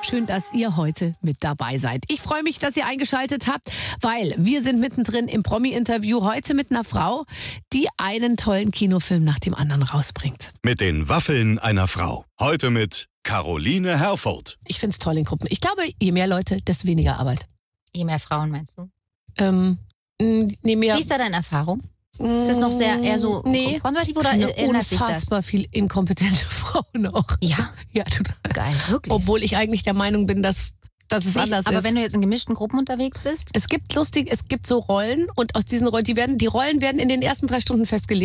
Schön, dass ihr heute mit dabei seid. Ich freue mich, dass ihr eingeschaltet habt, weil wir sind mittendrin im Promi-Interview heute mit einer Frau, die einen tollen Kinofilm nach dem anderen rausbringt. Mit den Waffeln einer Frau. Heute mit Caroline Herfurth. Ich finde es toll in Gruppen. Ich glaube, je mehr Leute, desto weniger Arbeit. Je mehr Frauen, meinst du? Mehr. Wie ist da deine Erfahrung? Ist es noch sehr eher so konservativ oder ändert sich das? Unfassbar viel inkompetente Frauen auch. Ja? Ja, total. Geil, wirklich. Obwohl ich eigentlich der Meinung bin, dass es anders ist. Aber wenn du jetzt in gemischten Gruppen unterwegs bist? Es gibt so Rollen und aus diesen Rollen, die Rollen werden in den ersten 3 Stunden festgelegt.